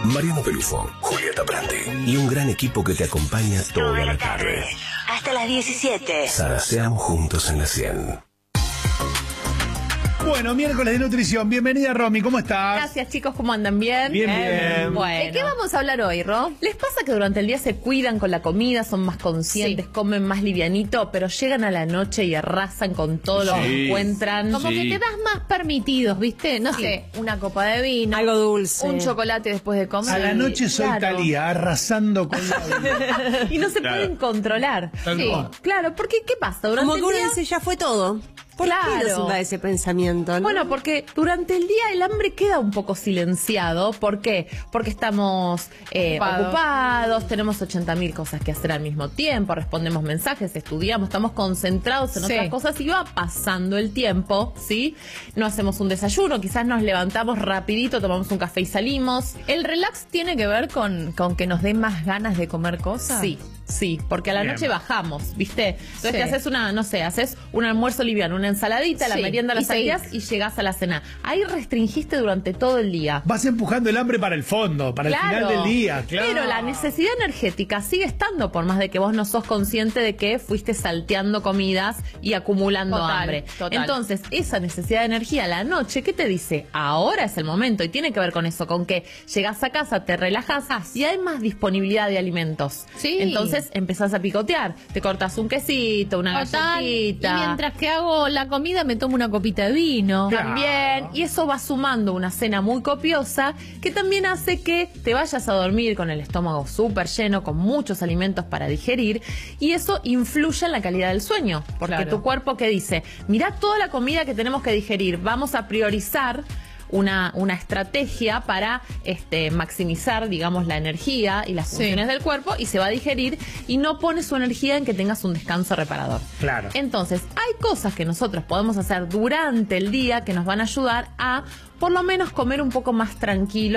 Mariano Pelufo, Julieta Prandi y un gran equipo que te acompaña toda la tarde. Hasta las 17. Zaraseamos juntos en la 100. Bueno, miércoles de nutrición. Bienvenida, Romy. ¿Cómo estás? Gracias, chicos. ¿Cómo andan? ¿Bien? Bien. Bueno. ¿De qué vamos a hablar hoy, Ro? ¿Les pasa que durante el día se cuidan con la comida, son más conscientes, comen más livianito, pero llegan a la noche y arrasan con todo lo que encuentran? Como que te das más permitidos, ¿viste? No sé, una copa de vino, algo dulce, un chocolate después de comer. A la noche soy Talía, arrasando con la vida. Y no se pueden controlar. Sí. Claro, porque ¿qué pasa? Durante como que el uno día... dice, ya fue todo. ¿Por qué nos invade ese pensamiento, no? Bueno, porque durante el día el hambre queda un poco silenciado. ¿Por qué? Porque estamos ocupados, tenemos 80.000 cosas que hacer al mismo tiempo, respondemos mensajes, estudiamos, estamos concentrados en otras cosas y va pasando el tiempo, ¿sí? No hacemos un desayuno, quizás nos levantamos rapidito, tomamos un café y salimos. ¿El relax tiene que ver con que nos dé más ganas de comer cosas? Sí, porque a la noche bajamos, ¿viste? Entonces te haces haces un almuerzo liviano, una ensaladita, la merienda las salidas y llegás a la cena. Ahí restringiste durante todo el día. Vas empujando el hambre para el fondo, para el final del día, claro. Pero la necesidad energética sigue estando, por más de que vos no sos consciente de que fuiste salteando comidas y acumulando hambre. Entonces, esa necesidad de energía a la noche, ¿qué te dice? Ahora es el momento, y tiene que ver con eso, con que llegás a casa, te relajás y hay más disponibilidad de alimentos. Entonces empezás a picotear, te cortás un quesito, una galletita. Y mientras que hago la comida me tomo una copita de vino. También, y eso va sumando una cena muy copiosa que también hace que te vayas a dormir con el estómago súper lleno, con muchos alimentos para digerir, y eso influye en la calidad del sueño, porque tu cuerpo, ¿qué dice? Mirá toda la comida que tenemos que digerir, vamos a priorizar una estrategia para maximizar, digamos, la energía y las funciones del cuerpo, y se va a digerir y no pone su energía en que tengas un descanso reparador. Claro. Entonces, hay cosas que nosotros podemos hacer durante el día que nos van a ayudar a, por lo menos, comer un poco más tranquilo